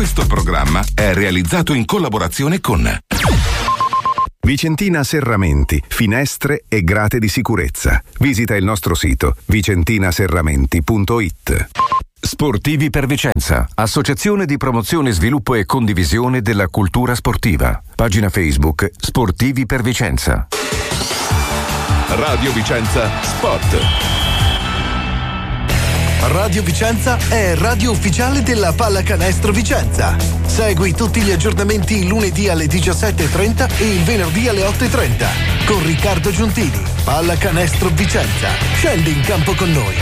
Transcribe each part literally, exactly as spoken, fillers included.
Questo programma è realizzato in collaborazione con Vicentina Serramenti, finestre e grate di sicurezza. Visita il nostro sito vicentina serramenti punto it. Sportivi per Vicenza, associazione di promozione, sviluppo e condivisione della cultura sportiva. Pagina Facebook Sportivi per Vicenza. Radio Vicenza Sport. Radio Vicenza è radio ufficiale della Pallacanestro Vicenza. Segui tutti gli aggiornamenti il lunedì alle diciassette e trenta e il venerdì alle otto e trenta con Riccardo Giuntini. Pallacanestro Vicenza. Scendi in campo con noi.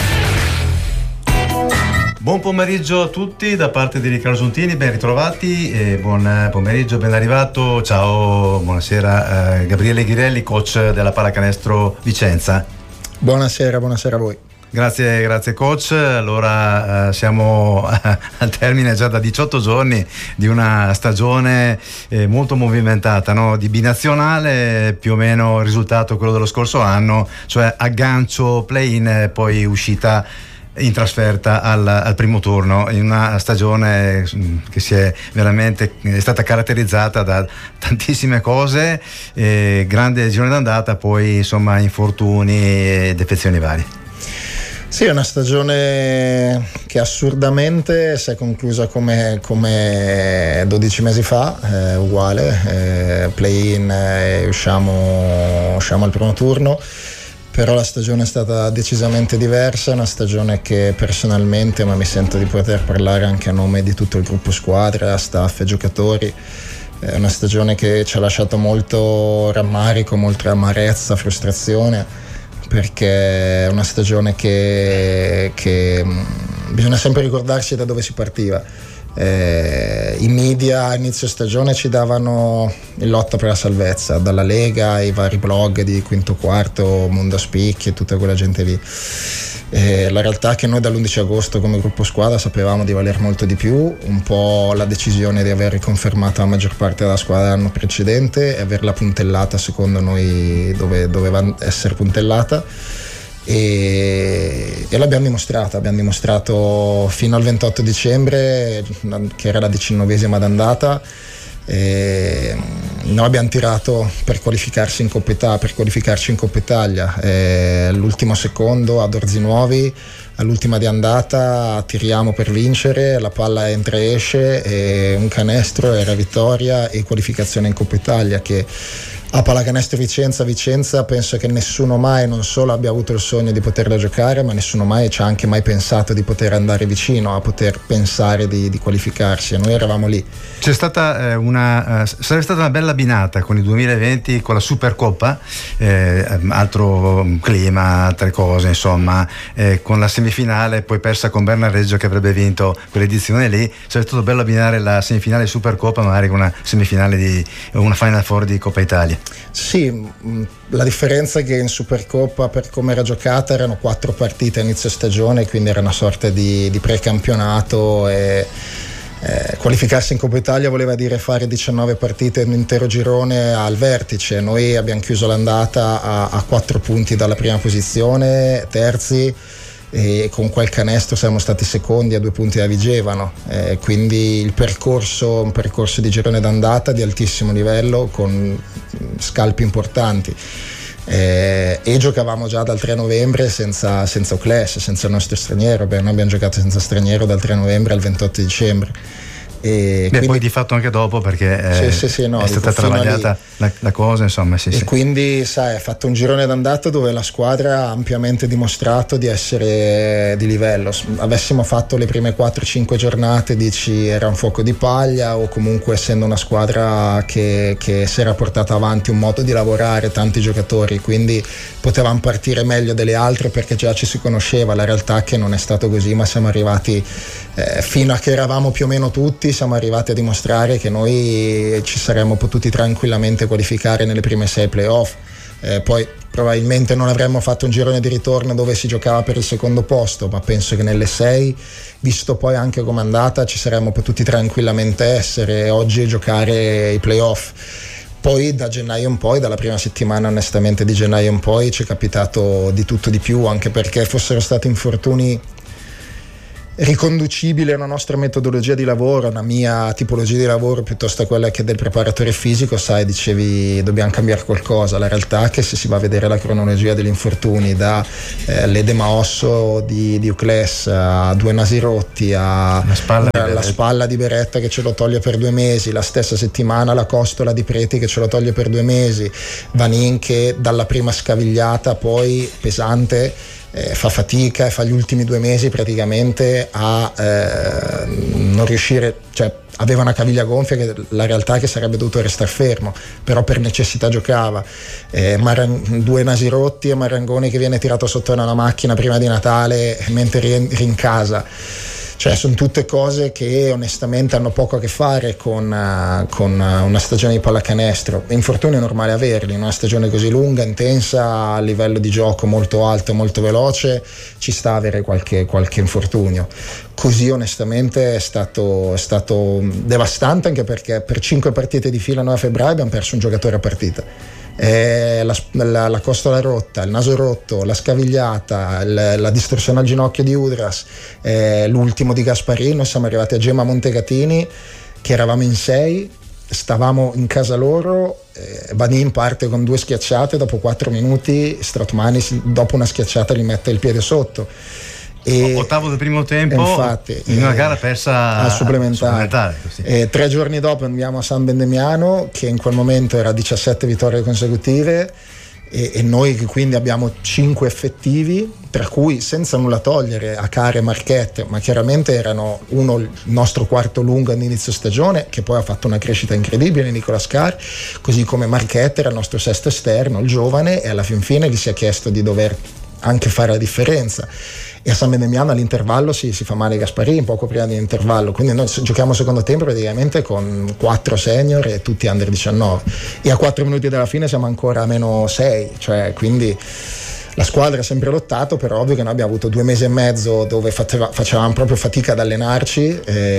Buon pomeriggio a tutti da parte di Riccardo Giuntini, ben ritrovati e buon pomeriggio, ben arrivato. Ciao, buonasera eh, Gabriele Ghirelli, coach della Pallacanestro Vicenza. Buonasera, buonasera a voi. Grazie, grazie coach. Allora eh, siamo al termine già da diciotto giorni di una stagione eh, molto movimentata, no? Di binazionale, più o meno il risultato quello dello scorso anno, cioè aggancio play-in e poi uscita in trasferta al, al primo turno, in una stagione che si è veramente è stata caratterizzata da tantissime cose, eh, grande girone d'andata, poi insomma infortuni e defezioni varie. Sì, è una stagione che assurdamente si è conclusa come, come dodici mesi fa, eh, uguale, eh, play-in e usciamo, usciamo al primo turno, però la stagione è stata decisamente diversa, una stagione che personalmente, ma mi sento di poter parlare anche a nome di tutto il gruppo squadra, staff e giocatori, è una stagione che ci ha lasciato molto rammarico, molta amarezza, frustrazione, perché è una stagione che, che bisogna sempre ricordarsi da dove si partiva. Eh, i media a inizio stagione ci davano in lotta per la salvezza, dalla Lega ai vari blog di Quinto Quarto, Mondo Spicchi e tutta quella gente lì. Eh, la realtà è che noi dall'undici agosto come gruppo squadra sapevamo di valer molto di più, un po' la decisione di aver riconfermato la maggior parte della squadra l'anno precedente e averla puntellata secondo noi dove doveva essere puntellata, e, e l'abbiamo dimostrato, abbiamo dimostrato fino al ventotto dicembre, che era la diciannovesima d'andata. E noi abbiamo tirato per qualificarsi in Coppa Italia, per qualificarci in Coppa Italia, e all'ultimo secondo ad Orzinuovi, all'ultima di andata tiriamo per vincere, la palla entra e esce e un canestro, era vittoria e qualificazione in Coppa Italia, che a Pallacanestro Vicenza Vicenza penso che nessuno mai, non solo abbia avuto il sogno di poterla giocare, ma nessuno mai ci ha anche mai pensato di poter andare vicino a poter pensare di, di qualificarsi, e noi eravamo lì. C'è stata eh, una eh, sarebbe stata una bella binata con il duemilaventi, con la Supercoppa, eh, altro clima, altre cose, insomma, eh, con la semifinale poi persa con Bernarreggio che avrebbe vinto quell'edizione lì. Sarebbe stato bello abbinare la semifinale di Supercoppa magari con una semifinale di una Final Four di Coppa Italia. Sì, la differenza è che in Supercoppa, per come era giocata, erano quattro partite a inizio stagione, quindi era una sorta di, di precampionato, e eh, qualificarsi in Coppa Italia voleva dire fare diciannove partite in un intero girone al vertice. Noi abbiamo chiuso l'andata a, a quattro punti dalla prima posizione, terzi, e con quel canestro siamo stati secondi a due punti da Vigevano, eh, quindi il percorso un percorso di girone d'andata di altissimo livello con scalpi importanti, eh, e giocavamo già dal tre novembre senza, senza Ocles, senza il nostro straniero. Beh, noi abbiamo giocato senza straniero dal tre novembre al ventotto dicembre. E Beh, quindi, poi di fatto anche dopo, perché eh, sì, sì, sì, no, è stata travagliata la, la cosa, insomma, sì, e sì. quindi sai, ha fatto un girone d'andata dove la squadra ha ampiamente dimostrato di essere di livello. Avessimo fatto le prime quattro cinque giornate, dici era un fuoco di paglia, o comunque essendo una squadra che, che si era portata avanti un modo di lavorare, tanti giocatori, quindi potevamo partire meglio delle altre perché già ci si conosceva. La realtà è che non è stato così, ma siamo arrivati eh, fino a che eravamo più o meno tutti, siamo arrivati a dimostrare che noi ci saremmo potuti tranquillamente qualificare nelle prime sei playoff. Eh, poi probabilmente non avremmo fatto un girone di ritorno dove si giocava per il secondo posto, ma penso che nelle sei, visto poi anche com'è andata, ci saremmo potuti tranquillamente essere oggi e giocare i playoff. Poi da gennaio in poi, dalla prima settimana onestamente di gennaio in poi, ci è capitato di tutto di più, anche perché fossero stati infortuni riconducibile a una nostra metodologia di lavoro, una mia tipologia di lavoro piuttosto a quella che del preparatore fisico. Sai, dicevi dobbiamo cambiare qualcosa, la realtà è che se si va a vedere la cronologia degli infortuni da eh, l'edema osso di, di Ucles a due nasi rotti a la spalla, a, la spalla di Beretta che ce lo toglie per due mesi, la stessa settimana la costola di Preti che ce lo toglie per due mesi, Vanin che dalla prima scavigliata poi pesante Eh, fa fatica e fa gli ultimi due mesi praticamente a eh, non riuscire, cioè aveva una caviglia gonfia che la realtà è che sarebbe dovuto restare fermo, però per necessità giocava. eh, Maran- due nasi rotti e Marangoni che viene tirato sotto una macchina prima di Natale mentre rincasa. Cioè sono tutte cose che onestamente hanno poco a che fare con, uh, con uh, una stagione di pallacanestro. Infortuni è normale averli in una stagione così lunga, intensa, a livello di gioco molto alto, molto veloce, ci sta avere qualche, qualche infortunio. Così onestamente è stato, è stato devastante, anche perché per cinque partite di fila noi a febbraio abbiamo perso un giocatore a partita. Eh, la, la, la costola rotta, il naso rotto, la scavigliata, il, la distorsione al ginocchio di Udras, eh, l'ultimo di Gasparino. Siamo arrivati a Gemma Montecatini che eravamo in sei, stavamo in casa loro, eh, Vanin parte con due schiacciate, dopo quattro minuti Stratmanis dopo una schiacciata gli mette il piede sotto. E ottavo del primo tempo, infatti, in una eh, gara persa al supplementare, supplementare e tre giorni dopo andiamo a San Bendemiano che in quel momento era diciassette vittorie consecutive e, e noi che quindi abbiamo cinque effettivi, tra cui senza nulla togliere a Care e Marchette, ma chiaramente erano uno il nostro quarto lungo all'inizio stagione che poi ha fatto una crescita incredibile, Nicolas Carr, così come Marchette era il nostro sesto esterno, il giovane, e alla fin fine gli si è chiesto di dover anche fare la differenza. E a San Bendemiano all'intervallo si, si fa male Gasparin poco prima dell'intervallo, quindi noi giochiamo secondo tempo praticamente con quattro senior e tutti under diciannove, e a quattro minuti dalla fine siamo ancora a meno sei, cioè quindi la squadra ha sempre lottato, però ovvio che noi abbiamo avuto due mesi e mezzo dove faceva, facevamo proprio fatica ad allenarci,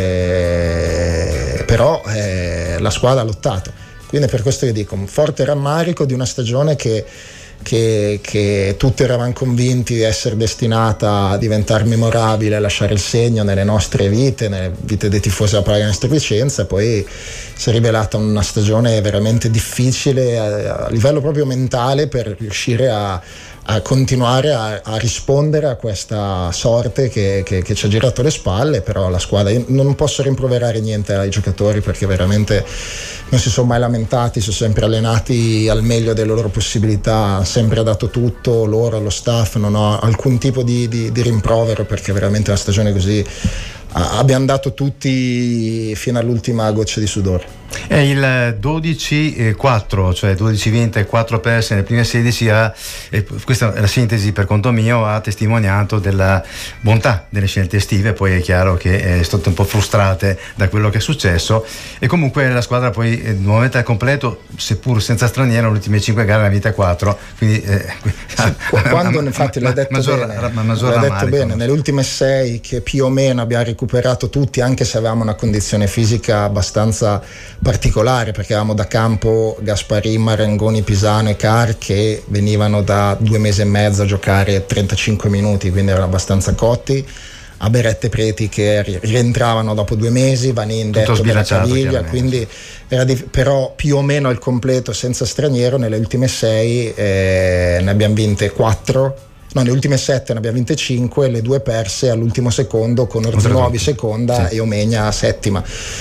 eh, però eh, la squadra ha lottato, quindi è per questo che dico un forte rammarico di una stagione che Che, che tutti eravamo convinti di essere destinata a diventare memorabile, a lasciare il segno nelle nostre vite, nelle vite dei tifosi della Pallacanestro Vicenza, e poi si è rivelata una stagione veramente difficile a, a livello proprio mentale per riuscire a, a continuare a, a rispondere a questa sorte che, che, che ci ha girato le spalle. Però la squadra, io non posso rimproverare niente ai giocatori perché veramente non si sono mai lamentati, si sono sempre allenati al meglio delle loro possibilità, hanno sempre dato tutto loro, allo staff, non ho alcun tipo di, di, di rimprovero perché veramente una stagione così abbiamo dato tutti fino all'ultima goccia di sudore. È il dodici quattro, cioè dodici vinti e quattro perse nelle prime sedici, ha, e questa è la sintesi per conto mio, ha testimoniato della bontà delle scelte estive. Poi è chiaro che è state un po' frustrate da quello che è successo, e comunque la squadra poi eh, nuovamente al completo, seppur senza straniero, le ultime cinque gare ne ha vinte quattro, quindi eh, sì, quando ma, infatti l'hai detto maggior, bene, ma, l'hai detto bene, nelle ultime sei che più o meno abbiamo recuperato tutti, anche se avevamo una condizione fisica abbastanza particolare, perché avevamo da campo Gasparin, Marangoni, Pisano e Carr che venivano da due mesi e mezzo a giocare trentacinque minuti, quindi erano abbastanza cotti, a Beretta e Preti che rientravano dopo due mesi, Vanin detto della caviglia, quindi era di, però più o meno al completo senza straniero. Nelle ultime sei eh, ne abbiamo vinte quattro, no, nelle ultime sette ne abbiamo vinte cinque, le due perse all'ultimo secondo con Orzinuovi seconda, sì, e Omegna settima.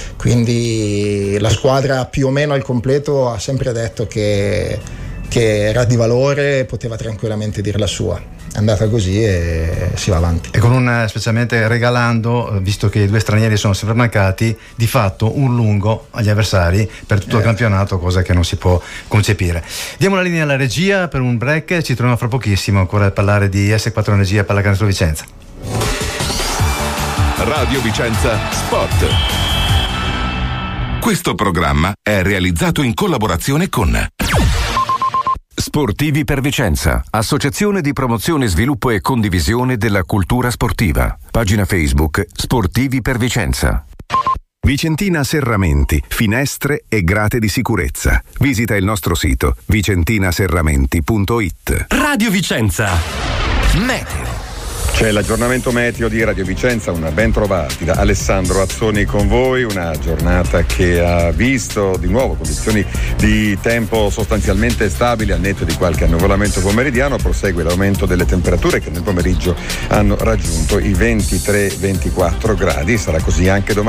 Quindi la squadra più o meno al completo ha sempre detto che, che era di valore e poteva tranquillamente dire la sua. È andata così e si va avanti. E con un, specialmente regalando, visto che i due stranieri sono sempre mancati, di fatto un lungo agli avversari per tutto eh. il campionato, cosa che non si può concepire. Diamo la linea alla regia per un break, ci troviamo fra pochissimo ancora a parlare di S quattro Energia Pallacanestro Vicenza. Radio Vicenza Sport. Questo programma è realizzato in collaborazione con Sportivi per Vicenza, associazione di promozione, sviluppo e condivisione della cultura sportiva. Pagina Facebook Sportivi per Vicenza. Vicentina Serramenti, finestre e grate di sicurezza. Visita il nostro sito vicentina serramenti punto it. Radio Vicenza. Meteo. C'è l'aggiornamento meteo di Radio Vicenza, una ben trovati da Alessandro Azzoni con voi, una giornata che ha visto di nuovo condizioni di tempo sostanzialmente stabili al netto di qualche annuvolamento pomeridiano. Prosegue l'aumento delle temperature che nel pomeriggio hanno raggiunto i ventitré ventiquattro gradi, sarà così anche domani